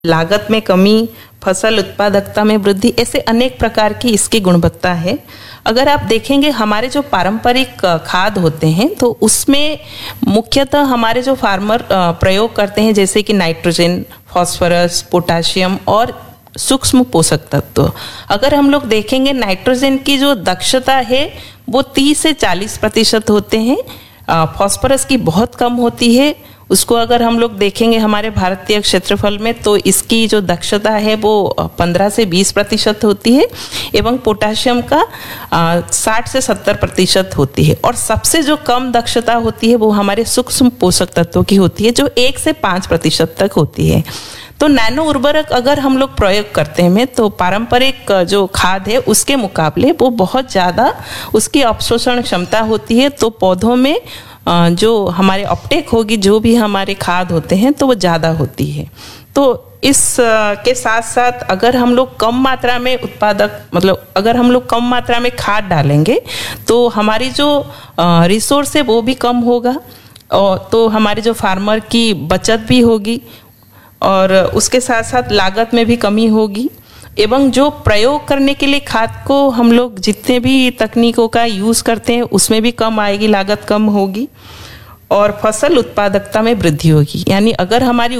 लागत में कमी, फसल उत्पादकता में वृद्धि, ऐसे अनेक प्रकार की इसकी गुणवत्ता है। अगर आप देखेंगे हमारे जो पारंपरिक खाद होते हैं तो उसमें मुख्यतः हमारे जो फार्मर प्रयोग करते हैं जैसे कि नाइट्रोजन, फास्फोरस, पोटाशियम और सूक्ष्म पोषक तत्व। अगर हम लोग देखेंगे नाइट्रोजन की जो दक्षता है वो 30 से 40% होते हैं, फास्फोरस की बहुत कम होती है। उसको अगर हम लोग देखेंगे हमारे भारतीय क्षेत्रफल में तो इसकी जो दक्षता है वो 15 से 20% होती है एवं पोटाशियम का 60 से 70% होती है। और सबसे जो कम दक्षता होती है वो हमारे सूक्ष्म पोषक तत्वों की होती है जो 1 से 5% तक होती है। तो नैनो उर्वरक अगर हम लोग प्रयोग करते हैं तो पारंपरिक जो खाद है उसके मुकाबले वो बहुत ज़्यादा उसकी अवशोषण क्षमता होती है, तो पौधों में जो हमारे अपटेक होगी जो भी हमारे खाद होते हैं तो वो ज़्यादा होती है। तो इस के साथ साथ अगर हम लोग कम मात्रा में अगर हम लोग कम मात्रा में खाद डालेंगे तो हमारी जो रिसोर्स है वो भी कम होगा और तो हमारे जो फार्मर की बचत भी होगी और उसके साथ साथ लागत में भी कमी होगी एवं जो प्रयोग करने के लिए खाद को हम लोग जितने भी तकनीकों का यूज़ करते हैं उसमें भी कम आएगी, लागत कम होगी और फसल उत्पादकता में वृद्धि होगी। यानी अगर हमारी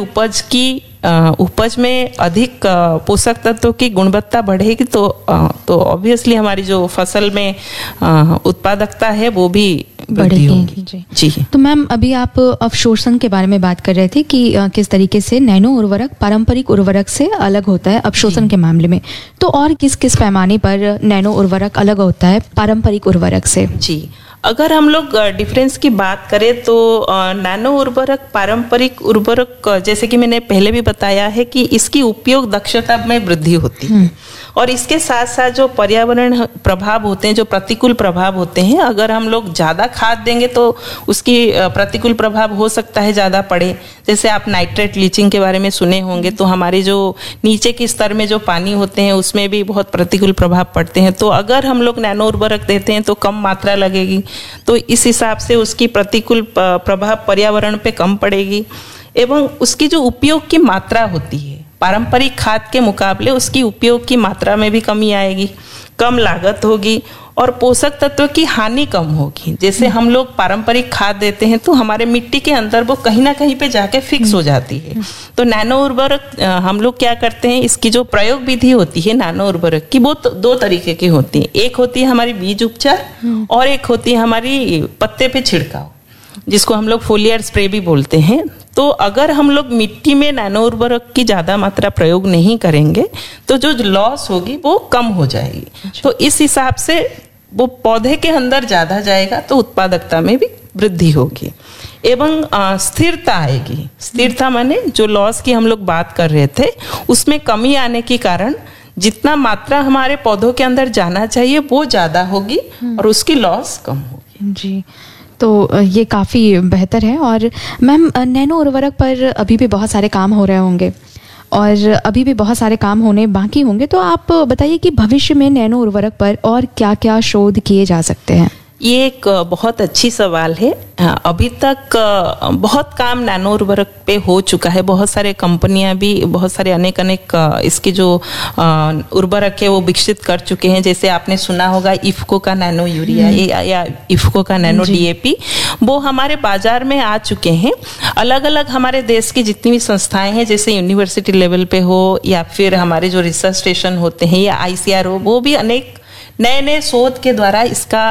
उपज में अधिक पोषक तत्वों की गुणवत्ता बढ़ेगी तो ऑब्वियसली हमारी जो फसल में उत्पादकता है वो भी बढ़ेगी। जी। तो मैम अभी आप अवशोषण के बारे में बात कर रहे थे कि किस तरीके से नैनो उर्वरक पारंपरिक उर्वरक से अलग होता है अवशोषण के मामले में, तो और किस किस पैमाने पर नैनो उर्वरक अलग होता है पारंपरिक उर्वरक से? जी, अगर हम लोग डिफरेंस की बात करें तो नैनो उर्वरक पारंपरिक उर्वरक जैसे कि मैंने पहले भी बताया है कि इसकी उपयोग दक्षता में वृद्धि होती है और इसके साथ साथ जो पर्यावरण प्रभाव होते हैं, जो प्रतिकूल प्रभाव होते हैं, अगर हम लोग ज़्यादा खाद देंगे तो उसकी प्रतिकूल प्रभाव हो सकता है ज़्यादा पड़े। जैसे आप नाइट्रेट लीचिंग के बारे में सुने होंगे तो हमारे जो नीचे के स्तर में जो पानी होते हैं उसमें भी बहुत प्रतिकूल प्रभाव पड़ते हैं। तो अगर हम लोग नैनो उर्वरक देते हैं तो कम मात्रा लगेगी, तो इस हिसाब से उसकी प्रतिकूल प्रभाव पर्यावरण पे कम पड़ेगी एवं उसकी जो उपयोग की मात्रा होती है पारंपरिक खाद के मुकाबले उसकी उपयोग की मात्रा में भी कमी आएगी, कम लागत होगी और पोषक तत्व की हानि कम होगी। जैसे हम लोग पारंपरिक खाद देते हैं तो हमारे मिट्टी के अंदर वो कहीं ना कहीं पे जाके फिक्स हो जाती है। तो नैनो उर्वरक हम लोग क्या करते हैं, इसकी जो प्रयोग विधि होती है नैनो उर्वरक की वो दो तरीके की होती है। एक होती है हमारी बीज उपचार और एक होती है हमारी पत्ते पे छिड़काव, जिसको हम लोग फोलियर स्प्रे भी बोलते हैं। तो अगर हम लोग मिट्टी में नैनो उर्वरक की ज़्यादा मात्रा प्रयोग नहीं करेंगे तो जो लॉस होगी वो कम हो जाएगी। तो इस हिसाब से वो पौधे के अंदर ज़्यादा जाएगा तो उत्पादकता में भी वृद्धि होगी एवं स्थिरता आएगी। स्थिरता माने जो लॉस की हम लोग बात कर रहे थे उसमें कमी आने के कारण जितना मात्रा हमारे पौधों के अंदर जाना चाहिए वो ज़्यादा होगी और उसकी लॉस कम होगी। जी, तो ये काफ़ी बेहतर है। और मैम नैनो उर्वरक पर अभी भी बहुत सारे काम हो रहे होंगे और अभी भी बहुत सारे काम होने बाकी होंगे, तो आप बताइए कि भविष्य में नैनो उर्वरक पर और क्या क्या शोध किए जा सकते हैं? ये एक बहुत अच्छी सवाल है। अभी तक बहुत काम नैनो उर्वरक पे हो चुका है। बहुत सारे कंपनियां भी बहुत सारे अनेक इसके जो उर्वरक है वो विकसित कर चुके हैं। जैसे आपने सुना होगा इफ्को का नैनो यूरिया या इफ्को का नैनो डीएपी, वो हमारे बाजार में आ चुके हैं। अलग अलग हमारे देश की जितनी भी संस्थाएं हैं, जैसे यूनिवर्सिटी लेवल पे हो या फिर हमारे जो रिसर्च स्टेशन होते हैं या ICRO, वो भी अनेक नए नए शोध के द्वारा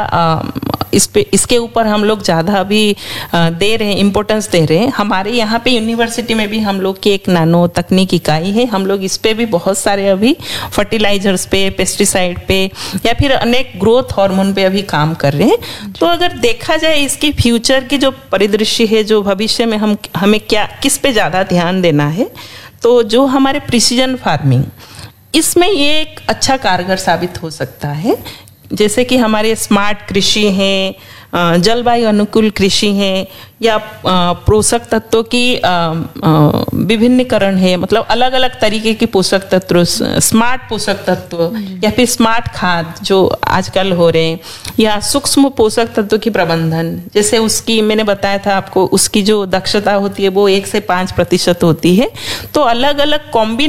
इसके ऊपर हम लोग ज़्यादा अभी दे रहे हैं, इम्पोर्टेंस दे रहे हैं। हमारे यहाँ पे यूनिवर्सिटी में भी हम लोग की एक नैनो तकनीक इकाई है। हम लोग इस पे भी बहुत सारे अभी फर्टिलाइजर्स पे, पेस्टिसाइड पे या फिर अनेक ग्रोथ हार्मोन पे अभी काम कर रहे हैं। तो अगर देखा जाए इसकी फ्यूचर की जो परिदृश्य है, जो भविष्य में हमें किस पे ज़्यादा ध्यान देना है, तो जो हमारे प्रिसीजन फार्मिंग, इसमें ये एक अच्छा कारगर साबित हो सकता है। जैसे कि हमारे स्मार्ट कृषि हैं, जलवायु अनुकूल कृषि है, या पोषक तत्वों की विभिन्नीकरण है, मतलब अलग अलग तरीके के पोषक तत्व, स्मार्ट पोषक तत्व या फिर स्मार्ट खाद जो आजकल हो रहे हैं, या सूक्ष्म पोषक तत्व की प्रबंधन, जैसे उसकी मैंने बताया था आपको, उसकी जो दक्षता होती है वो 1 से 5% होती है। तो अलग अलग कॉम्बिनेशन